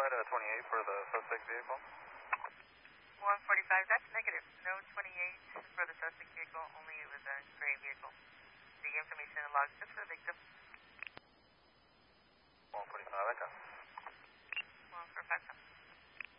ahead, 28 for the suspect vehicle. 145, that's negative. No 28 for the suspect vehicle, only it was a gray vehicle. The information and logs just for the victim. 145, echo. 145.